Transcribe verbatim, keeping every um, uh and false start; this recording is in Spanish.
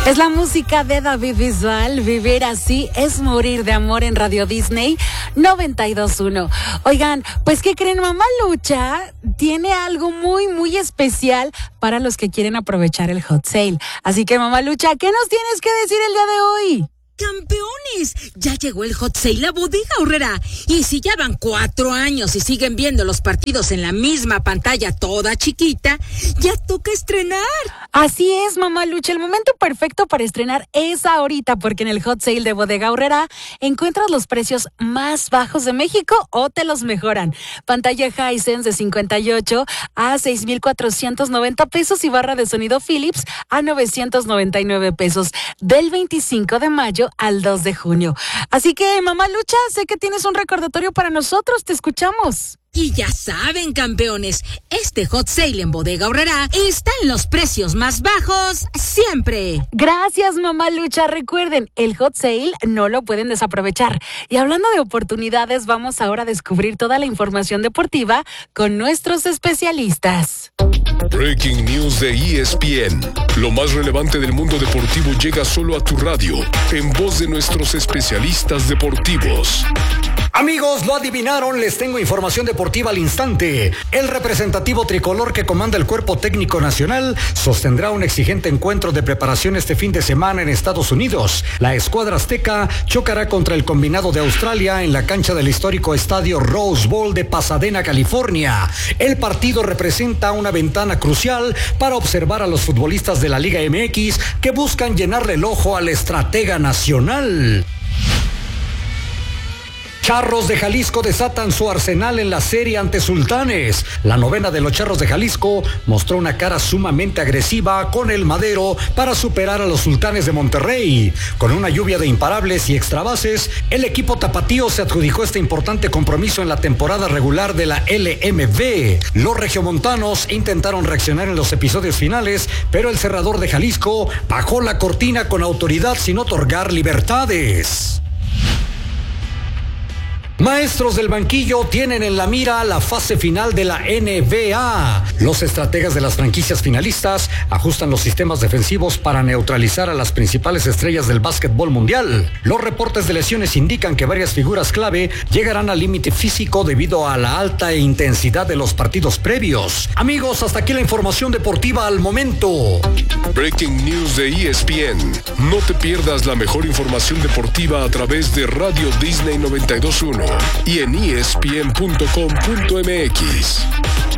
Es la música de David Bisbal. Vivir así es morir de amor en Radio Disney noventa y dos punto uno. Oigan, pues ¿qué creen? Mamá Lucha tiene algo muy, muy especial para los que quieren aprovechar el hot sale. Así que Mamá Lucha, ¿qué nos tienes que decir el día de hoy? ¡Campeones! Ya llegó el hot sale La Bodega Aurrera. Y si ya van cuatro años y siguen viendo los partidos en la misma pantalla toda chiquita, ya toca estrenar. Así es, Mamá Lucha. El momento perfecto para estrenar es ahorita, porque en el hot sale de Bodega Aurrera encuentras los precios más bajos de México o te los mejoran. Pantalla Hisense de cincuenta y ocho a seis mil cuatrocientos noventa pesos y barra de sonido Philips a novecientos noventa y nueve pesos del veinticinco de mayo al dos de junio. Así que, Mamá Lucha, sé que tienes un recordatorio para nosotros. Te escuchamos. Y ya saben, campeones, este hot sale en Bodega Aurrera está en los precios más bajos siempre. Gracias, Mamá Lucha. Recuerden, el hot sale no lo pueden desaprovechar. Y hablando de oportunidades, vamos ahora a descubrir toda la información deportiva con nuestros especialistas. Breaking News de E S P N. Lo más relevante del mundo deportivo llega solo a tu radio, en voz de nuestros especialistas deportivos. Amigos, lo adivinaron, les tengo información deportiva al instante. El representativo tricolor que comanda el cuerpo técnico nacional sostendrá un exigente encuentro de preparación este fin de semana en Estados Unidos. La escuadra azteca chocará contra el combinado de Australia en la cancha del histórico estadio Rose Bowl de Pasadena, California. El partido representa una ventana crucial para observar a los futbolistas de la Liga M X que buscan llenarle el ojo al estratega nacional. Charros de Jalisco desatan su arsenal en la serie ante Sultanes. La novena de los Charros de Jalisco mostró una cara sumamente agresiva con el Madero para superar a los Sultanes de Monterrey. Con una lluvia de imparables y extrabases, el equipo tapatío se adjudicó este importante compromiso en la temporada regular de la L M V. Los regiomontanos intentaron reaccionar en los episodios finales, pero el cerrador de Jalisco bajó la cortina con autoridad sin otorgar libertades. Maestros del banquillo tienen en la mira la fase final de la N B A. Los estrategas de las franquicias finalistas ajustan los sistemas defensivos para neutralizar a las principales estrellas del básquetbol mundial. Los reportes de lesiones indican que varias figuras clave llegarán al límite físico debido a la alta intensidad de los partidos previos. Amigos, hasta aquí la información deportiva al momento. Breaking News de E S P N. No te pierdas la mejor información deportiva a través de Radio Disney noventa y dos punto uno y en E S P N punto com punto M X.